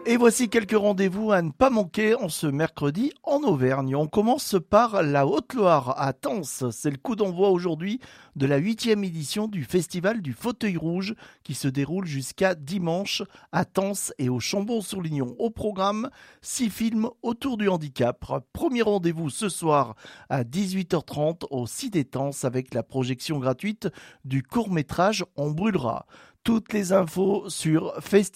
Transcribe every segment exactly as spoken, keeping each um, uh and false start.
Et voici quelques rendez-vous à ne pas manquer en ce mercredi en Auvergne. On commence par la Haute-Loire à Tence. C'est le coup d'envoi aujourd'hui de la huitième édition du Festival du Fauteuil Rouge qui se déroule jusqu'à dimanche à Tence et au Chambon-sur-Lignon. Au programme, six films autour du handicap. Premier rendez-vous ce soir à dix-huit heures trente au Cité Tence avec la projection gratuite du court-métrage On brûlera. Toutes les infos sur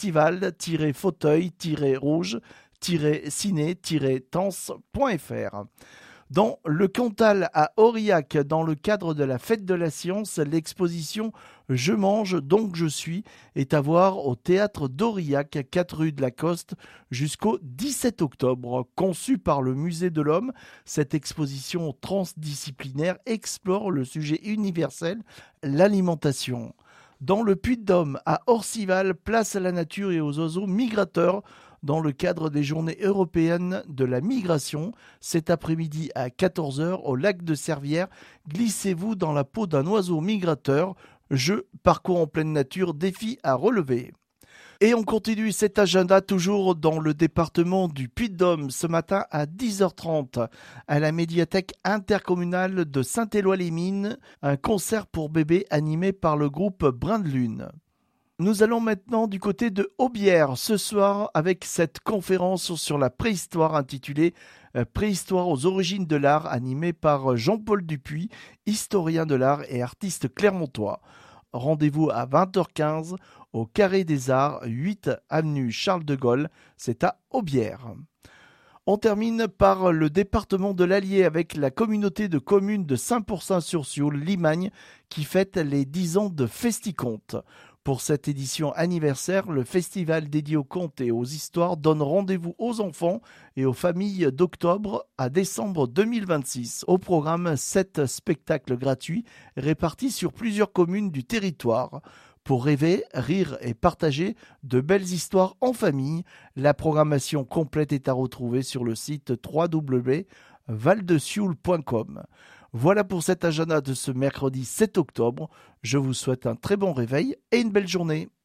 festival-fauteuil-rouge-ciné-tence point f r. Dans le Cantal à Aurillac, dans le cadre de la Fête de la Science, l'exposition Je mange donc je suis est à voir au théâtre d'Aurillac, quatre rue de la Coste, jusqu'au dix-sept octobre. Conçue par le Musée de l'Homme, cette exposition transdisciplinaire explore le sujet universel, l'alimentation. Dans le Puy-de-Dôme, à Orcival, place à la nature et aux oiseaux migrateurs, dans le cadre des Journées européennes de la migration. Cet après-midi à quatorze heures, au lac de Servières, glissez-vous dans la peau d'un oiseau migrateur. Jeu, parcours en pleine nature, défi à relever. Et on continue cet agenda toujours dans le département du Puy-de-Dôme ce matin à dix heures trente à la médiathèque intercommunale de Saint-Éloi-les-Mines, un concert pour bébés animé par le groupe Brin de Lune. Nous allons maintenant du côté de Aubière ce soir avec cette conférence sur la préhistoire intitulée Préhistoire aux origines de l'art animée par Jean-Paul Dupuis, historien de l'art et artiste clermontois. Rendez-vous à vingt heures quinze au Carré des Arts, huit avenue Charles de Gaulle, c'est à Aubière. On termine par le département de l'Allier avec la communauté de communes de Saint-Pourçain-sur-Sioule, Limagne, qui fête les dix ans de Festiconte. Pour cette édition anniversaire, le festival dédié aux contes et aux histoires donne rendez-vous aux enfants et aux familles d'octobre à décembre deux mille vingt-six. Au programme, sept spectacles gratuits répartis sur plusieurs communes du territoire. Pour rêver, rire et partager de belles histoires en famille, la programmation complète est à retrouver sur le site w w w point val de sioule point com. Voilà pour cet agenda de ce mercredi sept octobre. Je vous souhaite un très bon réveil et une belle journée.